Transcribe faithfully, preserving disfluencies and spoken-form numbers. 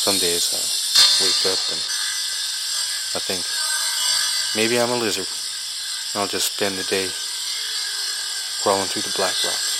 Some days I wake up and I think, maybe I'm a lizard. I'll just spend the day crawling through the black rock.